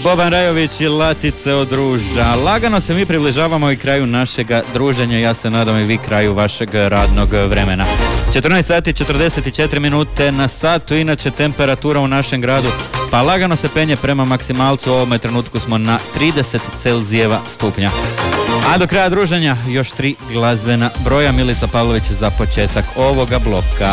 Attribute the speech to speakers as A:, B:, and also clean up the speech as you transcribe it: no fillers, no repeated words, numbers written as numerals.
A: Boban Rajović i Latice od Ruža. Lagano se mi približavamo i kraju našega druženja, ja se nadam i vi kraju vašeg radnog vremena. 14 sati 44 minute na satu, inače temperatura u našem gradu pa lagano se penje prema maksimalcu, u ovome trenutku smo na 30 Celzijeva stupnja. A do kraja druženja još 3 glazbena broja. Milica Pavlović za početak ovoga bloka.